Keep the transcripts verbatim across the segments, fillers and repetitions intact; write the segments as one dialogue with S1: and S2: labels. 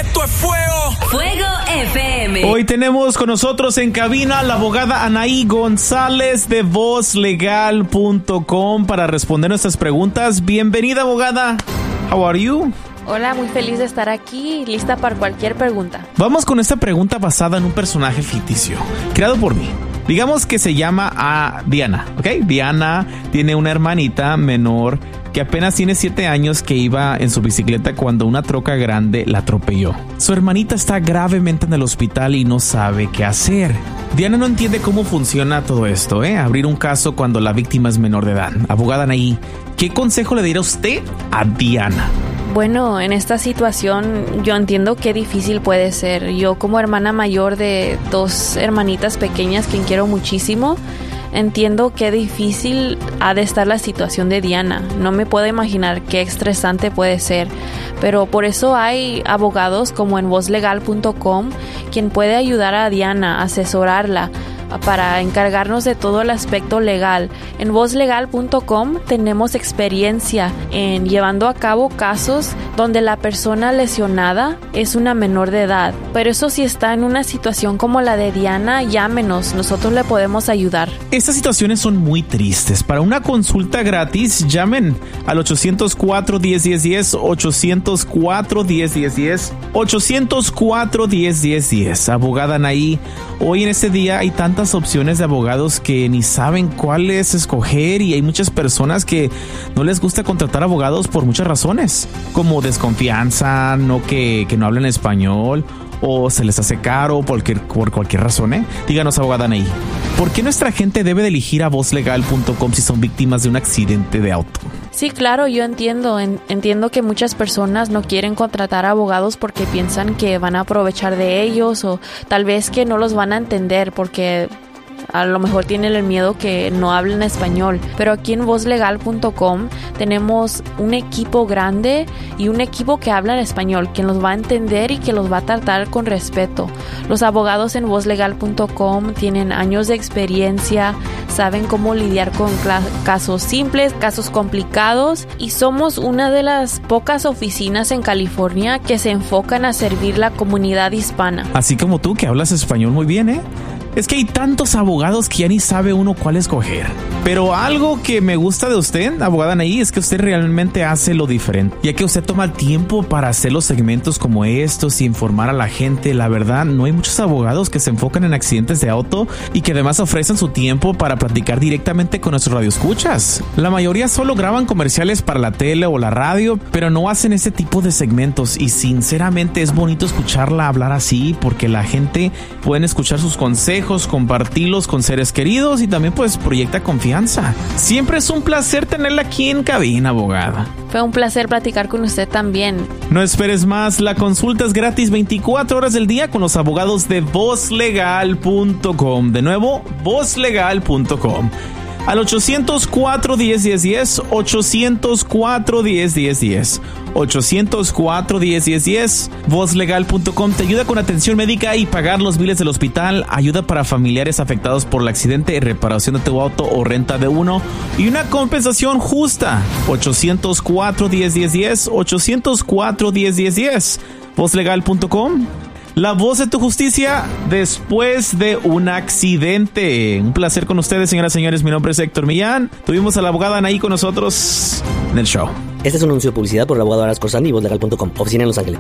S1: Esto es Fuego.
S2: Fuego F M.
S3: Hoy tenemos con nosotros en cabina a la abogada Anaí González de voz legal punto com para responder nuestras preguntas. Bienvenida, abogada. How are you?
S4: Hola, muy feliz de estar aquí, lista para cualquier pregunta.
S3: Vamos con esta pregunta basada en un personaje ficticio, creado por mí. Digamos que se llama a Diana, ¿ok? Diana tiene una hermanita menor que apenas tiene siete años, que iba en su bicicleta cuando una troca grande la atropelló. Su hermanita está gravemente en el hospital y no sabe qué hacer. Diana no entiende cómo funciona todo esto, ¿eh? Abrir un caso cuando la víctima es menor de edad. Abogada Anaí, ¿qué consejo le dirá usted a Diana?
S4: Bueno, en esta situación yo entiendo qué difícil puede ser. Yo como hermana mayor de dos hermanitas pequeñas, quien quiero muchísimo, entiendo qué difícil ha de estar la situación de Diana. No me puedo imaginar qué estresante puede ser. Pero por eso hay abogados como en voz legal punto com, quien puede ayudar a Diana, asesorarla, para encargarnos de todo el aspecto legal. En voz legal punto com tenemos experiencia en llevando a cabo casos donde la persona lesionada es una menor de edad. Pero eso si está en una situación como la de Diana, llámenos, nosotros le podemos ayudar.
S3: Estas situaciones son muy tristes. Para una consulta gratis, llamen al ochocientos cuatro, diez, diez, diez, ochocientos cuatro, diez, diez, diez, ochocientos cuatro, diez, diez, diez. Abogada Anaí, hoy en este día hay tantas opciones de abogados que ni saben cuáles escoger, y hay muchas personas que no les gusta contratar abogados por muchas razones, como desconfianza, no que, que no hablan español, o se les hace caro por cualquier, por cualquier razón, ¿eh? Díganos, abogada Anaí, ¿por qué nuestra gente debe de elegir a voz legal punto com si son víctimas de un accidente de auto?
S4: Sí, claro, yo entiendo, en, entiendo que muchas personas no quieren contratar abogados porque piensan que van a aprovechar de ellos, o tal vez que no los van a entender porque a lo mejor tienen el miedo que no hablen español. Pero aquí en voz legal punto com tenemos un equipo grande y un equipo que habla en español, quien los va a entender y que los va a tratar con respeto. Los abogados en voz legal punto com tienen años de experiencia, saben cómo lidiar con casos simples, casos complicados, y somos una de las pocas oficinas en California que se enfocan a servir la comunidad hispana.
S3: Así como tú, que hablas español muy bien, ¿eh? Es que hay tantos abogados que ya ni sabe uno cuál escoger. Pero algo que me gusta de usted, abogada Anaí, es que usted realmente hace lo diferente, ya que usted toma el tiempo para hacer los segmentos como estos y informar a la gente. La verdad, no hay muchos abogados que se enfocan en accidentes de auto y que además ofrecen su tiempo para platicar directamente con nuestros radioescuchas. La mayoría solo graban comerciales para la tele o la radio, pero no hacen ese tipo de segmentos, y sinceramente es bonito escucharla hablar así, porque la gente puede escuchar sus consejos, compartirlos con seres queridos, y también pues proyecta confianza. Siempre es un placer tenerla aquí en cabina, abogada.
S4: Fue un placer platicar con usted también.
S3: No esperes más, la consulta es gratis veinticuatro horas del día con los abogados de voz legal punto com. De nuevo, voz legal punto com. Al ochocientos cuatro, diez, diez, diez, ochocientos cuatro, diez, diez, diez, ochocientos cuatro, diez, diez, diez. voz legal punto com te ayuda con atención médica y pagar los biles del hospital, ayuda para familiares afectados por el accidente, reparación de tu auto o renta de uno, y una compensación justa. ochocientos cuatro, diez, diez, diez, ochocientos cuatro, diez, diez, diez. voz legal punto com. La voz de tu justicia después de un accidente. Un placer con ustedes, señoras y señores. Mi nombre es Héctor Millán. Tuvimos a la abogada Anaí con nosotros en el show.
S5: Este es un anuncio de publicidad por el abogado Aras Corsani y voz legal punto com, oficina en Los Ángeles.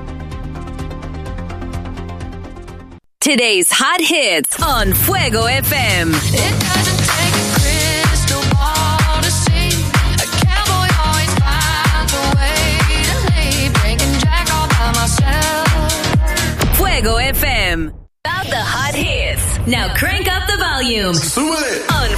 S2: Today's hot hits on Fuego F M. Fuego F M. About the hot hits. Now crank up the volume.
S1: Súbele.
S2: On